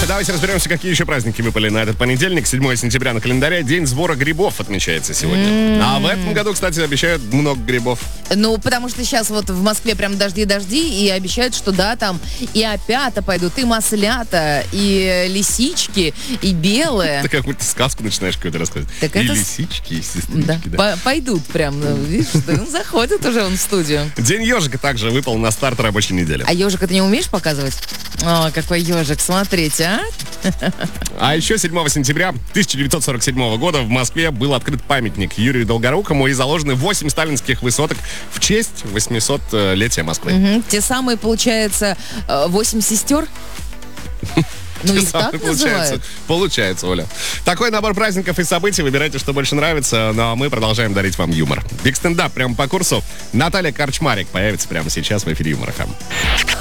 Давайте разберемся, какие еще праздники выпали на этот понедельник. 7 сентября на календаре. День сбора грибов отмечается сегодня. А в этом году, кстати, обещают много грибов. Ну, потому что сейчас вот в Москве прям дожди, и обещают, что да, там и опята пойдут, и маслята, и лисички, и белые. Ты какую-то сказку начинаешь какую-то рассказывать. Так и это лисички, и сестрички, да. Пойдут прям, видишь, заходит уже он в студию. День ежика также выпал на старт рабочей недели. А ежика ты не умеешь показывать? О, какой ежик, смотрите, а? А еще 7 сентября 1947 года в Москве был открыт памятник Юрию Долгорукому и заложены 8 сталинских высоток в честь 800-летия Москвы. Угу. Те самые, получается, 8 сестер? Ну, их так называют. Получается, Оля. Такой набор праздников и событий. Выбирайте, что больше нравится. Ну, а мы продолжаем дарить вам юмор. Биг стендап прямо по курсу. Наталья Корчмарик появится прямо сейчас в эфире Юмор ФМ.